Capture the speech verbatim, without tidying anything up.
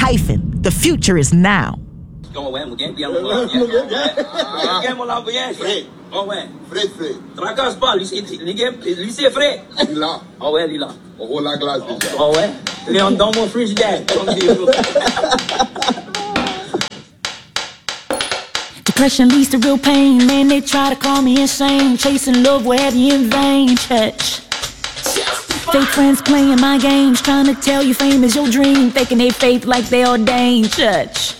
hyphen. The future is now. Fred. Fred, Fred. Tracasse pas, lui c'est Fred. Lila. Ah ouais, Lila. On roule la glace déjà. Ah ouais. Il est dans mon frigidaire. Depression leads to real pain. Man, they try to call me insane. Chasing love, we're heavy in vain. Church. Fake friends playing my games, trying to tell you fame is your dream, faking they faith like they ordained. Church.